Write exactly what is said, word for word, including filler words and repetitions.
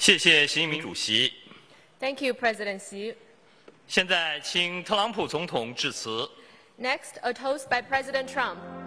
谢谢习近平主席。 Thank you, President Xi. 现在请特朗普总统致辞。 Next, a toast by President Trump.